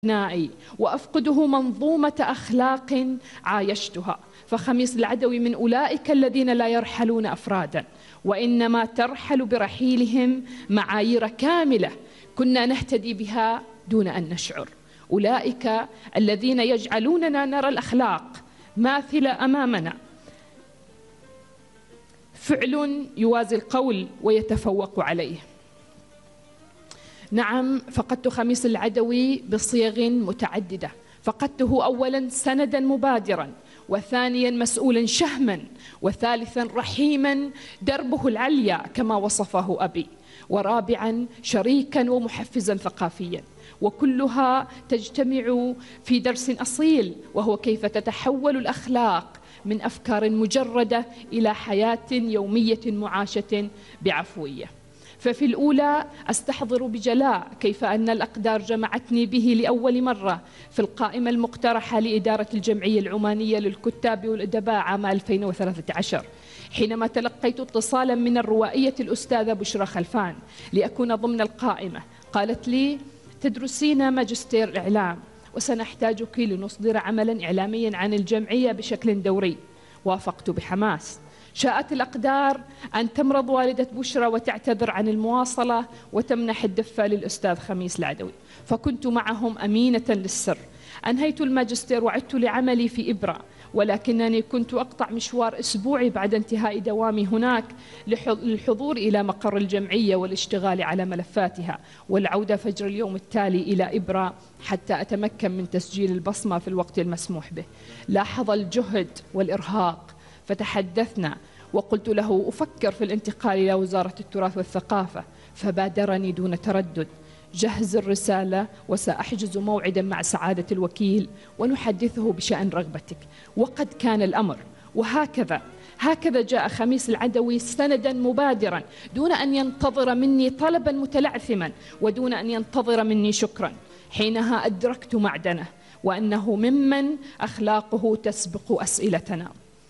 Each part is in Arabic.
أبنائي وأفقده منظومة أخلاق عايشتها. فخميس العدوي من أولئك الذين لا يرحلون أفرادا، وإنما ترحل برحيلهم معايير كاملة كنا نهتدي بها دون أن نشعر. أولئك الذين يجعلوننا نرى الأخلاق ماثلة أمامنا، فعل يوازي القول ويتفوق عليه. نعم، فقدت خميس العدوي بصيغ متعددة. فقدته أولا سندا مبادرا، وثانيا مسؤولا شهما، وثالثا رحيما دربه العليا كما وصفه أبي، ورابعا شريكا ومحفزا ثقافيا. وكلها تجتمع في درس أصيل، وهو كيف تتحول الأخلاق من أفكار مجردة إلى حياة يومية معاشة بعفوية. ففي الأولى أستحضر بجلاء كيف أن الأقدار جمعتني به لأول مرة في القائمة المقترحة لإدارة الجمعية العمانية للكتاب والأدباء عام 2013، حينما تلقيت اتصالا من الروائية الأستاذة بشرى خلفان لأكون ضمن القائمة. قالت لي: تدرسين ماجستير الإعلام وسنحتاجك لنصدر عملا إعلاميا عن الجمعية بشكل دوري. وافقت بحماس. شاءت الأقدار أن تمرض والدة بشرى وتعتذر عن المواصلة وتمنح الدفة للأستاذ خميس العدوي، فكنت معهم أمينة للسر. أنهيت الماجستير وعدت لعملي في إبرة، ولكنني كنت أقطع مشوار أسبوعي بعد انتهاء دوامي هناك للحضور إلى مقر الجمعية والاشتغال على ملفاتها، والعودة فجر اليوم التالي إلى إبرة حتى أتمكن من تسجيل البصمة في الوقت المسموح به. لاحظ الجهد والإرهاق فتحدثنا، وقلت له أفكر في الانتقال إلى وزارة التراث والثقافة، فبادرني دون تردد: جهز الرسالة وسأحجز موعدا مع سعادة الوكيل ونحدثه بشأن رغبتك. وقد كان الأمر، وهكذا جاء خميس العدوي سندا مبادرا دون أن ينتظر مني طلبا متلعثما ودون أن ينتظر مني شكرا. حينها أدركت معدنه، وأنه ممن أخلاقه تسبق أسئلتنا.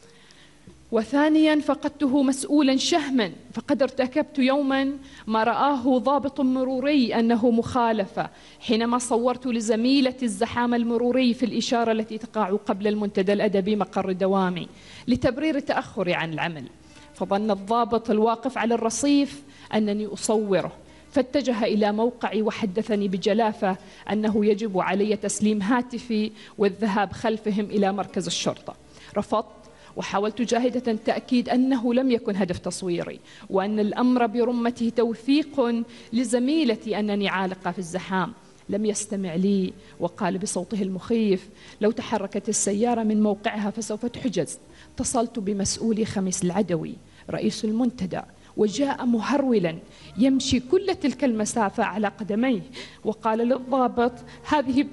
وثانيا فقدته مسؤولا شهما، فقد ارتكبت يوما ما رآه ضابط مروري أنه مخالفة، حينما صورت لزميلتي الزحام المروري في الإشارة التي تقع قبل المنتدى الأدبي مقر دوامي لتبرير تأخري عن العمل. فظن الضابط الواقف على الرصيف أنني أصوره، فاتجه إلى موقعي وحدثني بجلافة أنه يجب علي تسليم هاتفي والذهاب خلفهم إلى مركز الشرطة. رفضت، وحاولت جاهدة تأكيد أنه لم يكن هدف تصويري، وأن الأمر برمته توثيق لزميلتي أنني عالقة في الزحام. لم يستمع لي، وقال بصوته المخيف: لو تحركت السيارة من موقعها فسوف تحجز. اتصلت بمسؤولي خميس العدوي رئيس المنتدى، وجاء مهرولا يمشي كل تلك المسافة على قدميه، وقال للضابط: هذه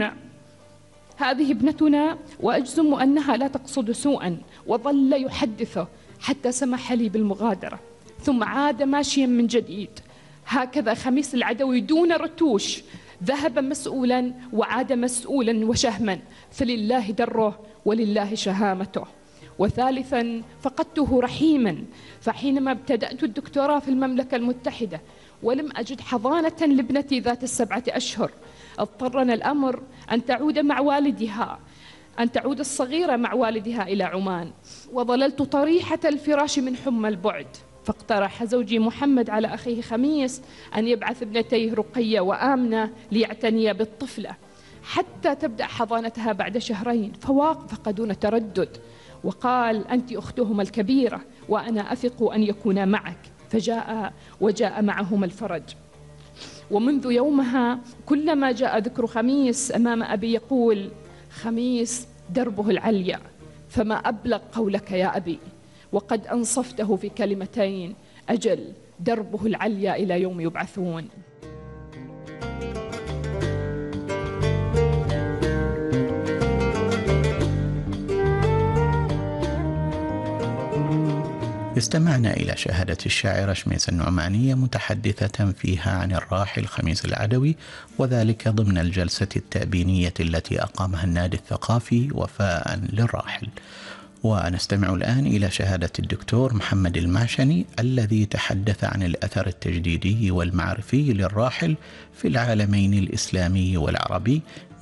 ابنتنا وأجزم أنها لا تقصد سوءا. وظل يحدثه حتى سمح لي بالمغادرة، ثم عاد ماشيا من جديد. هكذا خميس العدوي دون رتوش ذهب مسؤولا وعاد مسؤولا وشهما، فلله دره ولله شهامته. وثالثا فقدته رحيما، فحينما ابتدأت الدكتوراه في المملكة المتحدة ولم أجد حضانة لابنتي ذات 7 أشهر، اضطرنا الأمر أن تعود الصغيرة مع والدها إلى عمان، وظللت طريحة الفراش من حمى البعد. فاقترح زوجي محمد على أخيه خميس أن يبعث ابنتيه رقية وآمنة ليعتني بالطفلة حتى تبدأ حضانتها بعد 2 شهر، فوافق دون تردد وقال: أنت أختهما الكبيرة وأنا أثق أن يكونا معك. وجاء معهما الفرج. ومنذ يومها كلما جاء ذكر خميس أمام أبي يقول: خميس دربه العليا، فما أبلغ قولك يا أبي. وقد أنصفته في كلمتين: أجل دربه العليا إلى يوم يبعثون. استمعنا إلى شهادة الشاعرة شميس النعمانية متحدثة فيها عن الراحل خميس العدوي، وذلك ضمن الجلسة التأبينية التي أقامها النادي الثقافي وفاء للراحل. ونستمع الآن إلى شهادة الدكتور محمد المعشني الذي تحدث عن الأثر التجديدي والمعرفي للراحل في العالمين الإسلامي والعربي